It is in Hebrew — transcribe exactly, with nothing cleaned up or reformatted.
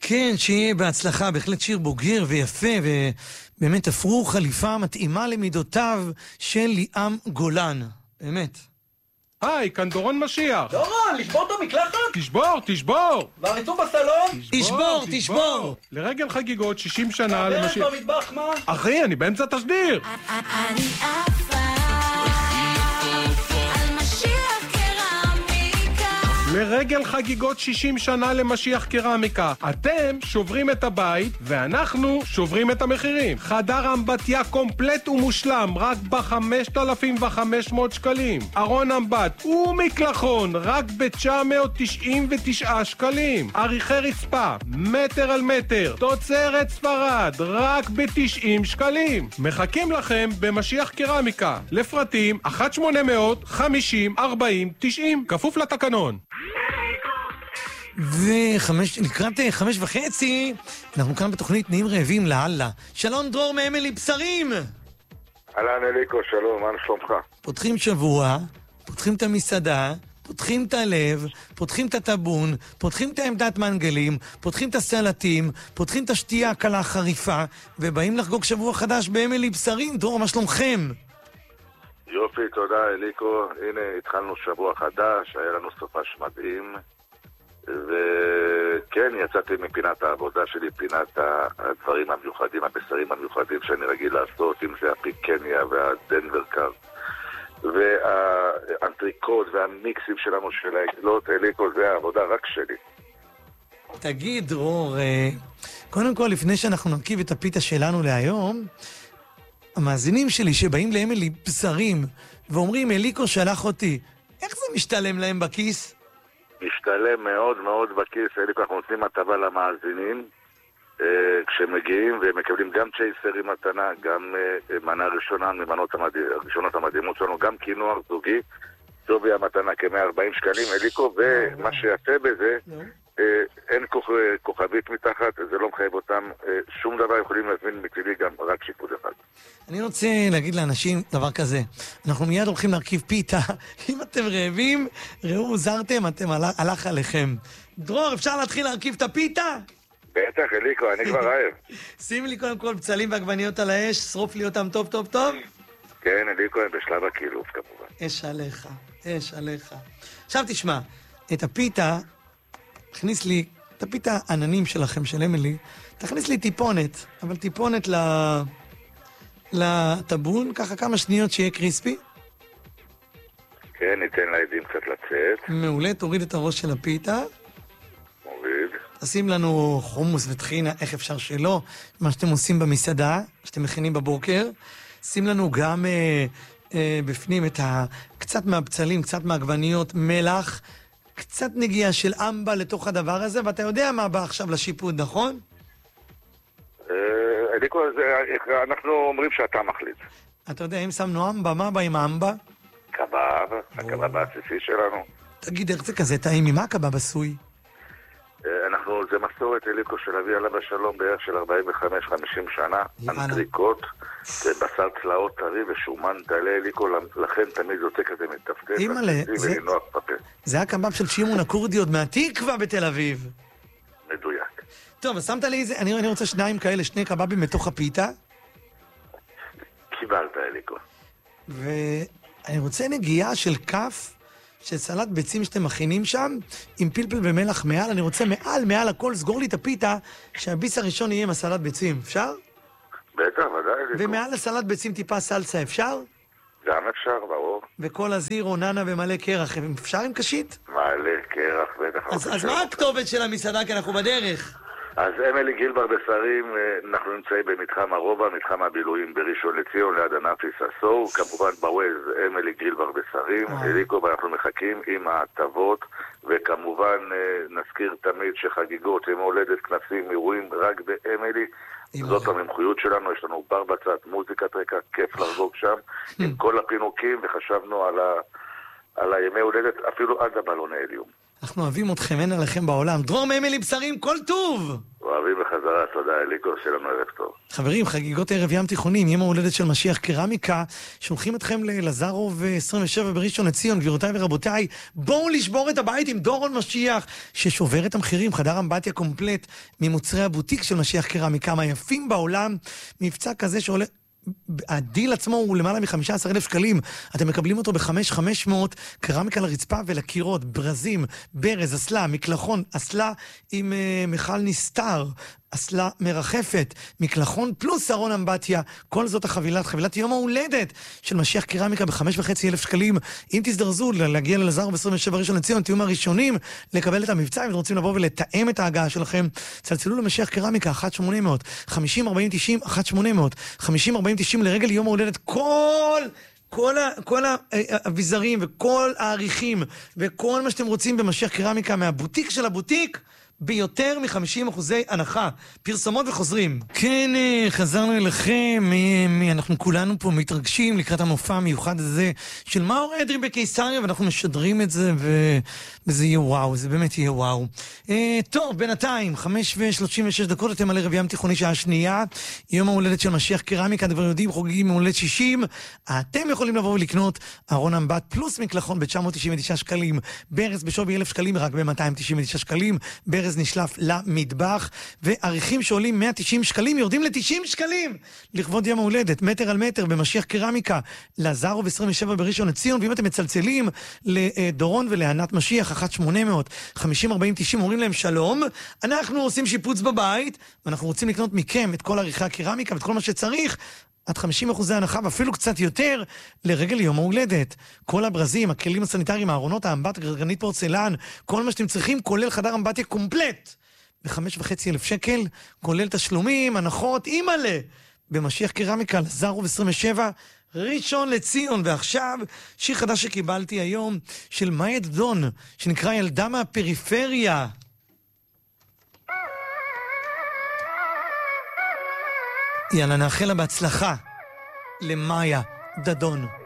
כן, שיהיה בהצלחה, בהחלט שיר בוגר ויפה, ובאמת תפרו חליפה מתאימה למידותיו של ליאם גולן. באמת. היי, כאן דורון משיח. דורון, לשבור את המקלחת? תשבור, תשבור. והריצו בסלון? תשבור, תשבור. לרגל חגיגות שישים שנה למשיח. הבן במטבח, מה? אחי, אני באמצע תשדיר. אני עפה על משיח קרמיקה. לרגל חגיגות שישים שנה למשיח קרמיקה. אתם שוברים את הבית, ואנחנו שוברים את המחירים. חדר אמבטיה קומפלט ומושלם, רק ב-חמשת אלפים וחמש מאות שקלים. ארון אמבט ומקלחון, רק ב-תשע מאות תשעים ותשעה שקלים. עריכי רצפה, מטר על מטר, תוצרת ספרד, רק ב-תשעים שקלים. מחכים לכם במשיח קרמיקה. לפרטים, אחת שמונה אפס אפס חמישים ארבעים תשעים, כפוף לתקנון. ולקראת חמש וחצי, אנחנו כאן בתוכנית נעים רעבים להלאה. שלום דרור מאמילי בשרים. אהלן אליקו, שלום, מה שלומך? פותחים שבוע, פותחים את המסעדה, פותחים את הלב, פותחים את הטבון, פותחים את העמדת מנגלים, פותחים את הסלטים, פותחים את השתייה הקלה החריפה, ובאים לחגוג שבוע חדש באמילי בשרים. דרור, מה שלומכם? יופי, תודה אליקו. הנה, התחלנו שבוע חדש, היה לנו סופש מדהים. וכן, יצאתי מפינת העבודה שלי, פינת הדברים המיוחדים, הבשרים המיוחדים שאני רגיל לעשות, אם זה הפיקניה והדנבר קאר והאנטריקוט והמיקסים שלנו של העגלות. אליקו, זה העבודה רק שלי. תגיד דרור, קודם כל לפני שאנחנו נרכיב את הפיתה שלנו להיום, המאזינים שלי שבאים לאמילי בשרים ואומרים אליקו שלח אותי, איך זה משתלם להם בכיס? משתלם מאוד מאוד בכיס. אליקו, אנחנו נותנים הטבה למאזינים אה, כשמגיעים, והם מקבלים גם צ'ייסרים מתנה, גם אה, מנה ראשונה ממנות המדהים, הראשונות המדהימות שלנו, גם כינוח זוגי, שווי המתנה כ-מאה וארבעים שקלים. אליקו, ומה שיפה בזה, אה, אין כוכ... כוכבית מתחת, זה לא מחייב אותם אה, שום דבר, יכולים להזמין מצידי גם רק שיפוד אחד. אני רוצה להגיד לאנשים דבר כזה, אנחנו מיד הולכים להרכיב פיתה, אם אתם רעבים, ראו, זרתם, אתם הלך, הלך עליכם. דרור, אפשר להתחיל להרכיב את הפיתה? בטח אליקו, אני כבר רעב. שים לי קודם כל בצלים ועגבניות על האש, שרוף לי אותם טוב טוב טוב. כן אליקו, הם בשלב הקילוף כמובן. אש עליך, אש עליך. עכשיו תשמע, את הפיתה, תכניס לי, את הפיתה עננים שלכם, של אמילי, תכניס לי טיפונת, אבל טיפונת ל... לטבון, ככה כמה שניות שיהיה קריספי. כן, ניתן לעדים קצת לצאת. מעולה, תוריד את הראש של הפיתה. מוריד. תשים לנו חומוס וטחינה, איך אפשר שלא, מה שאתם עושים במסעדה, שאתם מכינים בבוקר. שים לנו גם אה, אה, בפנים את ה... קצת מהבצלים, קצת מהעגבניות, מלח, קצת נגיעה של אמבה לתוך הדבר הזה, ואתה יודע מה בא עכשיו לשיפוד, נכון? אליקו, אנחנו אומרים שאתה מחליט. אתה יודע, אם שמנו אמבה, מה בא עם האמבה? קבב, הקבב העסיסי שלנו. תגיד, איך זה כזה טעים? ממה הקבב עשוי? אנחנו, זה מסורת אליקו של אבי עליו השלום בערך של ארבעים וחמש חמישים שנה. אנטריקוט, בשר צלעות טרי ושומן דלה אליקו, לכן תמיד יוצא כזה מטפטף. אימא'לה, זה הקבב של שמעון הכורדי עוד מהתקווה בתל אביב. מדויק. טוב, אז שמת לי איזה, אני, אני רוצה שניים כאלה, שני קבבים מתוך הפיתה. קיבלת אליקו. ואני רוצה נגיעה של כף של סלט ביצים שאתם מכינים שם, עם פלפל ומלח מעל. אני רוצה מעל, מעל הכל, סגור לי את הפיתה, שהביס הראשון יהיה עם הסלט ביצים, אפשר? בטח, ודאי אליקו. ומעל הסלט ביצים טיפה סלסה, אפשר? גם אפשר, ברור. וכל הזירו, ננה ומלא קרח, אפשר עם קשית? מלא קרח, בטח. אז, אז מה הכתובת של המסעדה, כי אנחנו בדרך? אז אמילי גילבר בשרים, אנחנו נמצאים במתחם הרובע, מתחם הבילויים בראשון לציון, ליד הנאפיס הסור, כמובן בווייז אמילי גילבר בשרים, אליקו, ואנחנו מחכים עם ההטבות, וכמובן נזכיר תמיד שחגיגות, יום הולדת, כנסים, אירועים רק באמילי, זאת המומחיות שלנו, יש לנו בר בצד, מוזיקת רקע, כיף לחגוג שם, עם כל הפינוקים, וחשבנו על, ה... על הימי הולדת, אפילו עד הבלוני אליום. אנחנו אוהבים אתכם, אין עליכם בעולם. דרור מאמילי בשרים, כל טוב! אוהבים בחזרה, תודה אליקו, שיהיה לנו ערב טוב. חברים, חגיגות ערב ים תיכונים, יום ההולדת של משיח קרמיקה, שולחים אתכם ללזרוב עשרים ושבע בראשון לציון, גבירותיי ורבותיי, בואו לשבור את הבית עם דורון משיח, ששובר את המחירים, חדר אמבטיה קומפלט, ממוצרי הבוטיק של משיח קרמיקה, מהיפים בעולם, מבצע כזה שעולה... הדיל עצמו הוא למעלה מ-חמישה עשר אלף שקלים, אתם מקבלים אותו ב-חמש אלף חמש מאות, קרמיקה לרצפה ולקירות, ברזים, ברז, אסלה, מקלחון, אסלה עם uh, מחל נסתר, אסלה מרחפת, מקלחון פלוס ארון אמבטיה, כל זאת החבילת, חבילת יום ההולדת של משיח קרמיקה ב-חמש וחצי אלף שקלים. אם תזדרזו להגיע ללזר ב-עשרים ושבע ראשון לציון, תהיו מהראשונים לקבל את המבצע. אם אתם רוצים לבוא ולתאם את ההגעה שלכם, צלצלו למשיח קרמיקה אחת שמונה אפס אפס, חמישים ארבעים תשעים, אחת שמונה אפס אפס, חמישים ארבעים תשעים לרגל יום ההולדת. כל... כל, ה, כל האביזרים וכל העריכים וכל מה שאתם רוצים במשיח קרמיקה מהבוטיק של הבוטיק ביותר מ-חמישים אחוזי הנחה. פרסומות וחוזרים. כן, חזרנו אליכם, אנחנו כולנו פה מתרגשים לקראת המופע המיוחד הזה של מאור אדרי בקיסריה, ואנחנו משדרים את זה, וזה יהיה וואו, זה באמת יהיה וואו. טוב, בינתיים, חמש ושלושים ושש דקות, אתם על ערב ים תיכוני שעה שנייה, יום ההולדת של משיח קרמיקה, דבר יודעים, חוגגים מהולדת שישים, אתם יכולים לבוא ולקנות ארון אמבט פלוס מקלחון ב-תשע מאות תשעים ותשעה שקלים, ברז בשווי אלף שקלים רק ב-מאתיים תשעים ותשעה שקלים, ברז נשלף למטבח, ועריכים שעולים מאה ותשעים שקלים יורדים ל-תשעים שקלים לכבוד יום ההולדת, מטר על מטר במשיח קרמיקה, לזרוב עשרים ושבע בראשון לציון. ואם אתם מצלצלים לדורון ולענת משיח אחת שמונה אפס אפס, חמישים ארבעים תשעים, אומרים להם שלום, אנחנו עושים שיפוץ בבית ואנחנו רוצים לקנות מכם את כל עריכי הקרמיקה ואת כל מה שצריך, עד חמישים אחוזי הנחה ואפילו קצת יותר לרגל יום ההולדת. כל הברזים, הכלים הסניטריים, הארונות, האמבט, גרנית פורצלן, כל מה שאתם צריכים, כולל חדר אמבטיה קומפלט, בחמש וחצי אלף שקל, כולל תשלומים, הנחות, אימאלה, במשיח קרמיקה, לזרוב עשרים ושבע, ראשון לציון. ועכשיו, שיר חדש שקיבלתי היום, של מאיה דדון, שנקרא ילדה מהפריפריה. יאללה, נאחל לה בהצלחה למאיה דדון.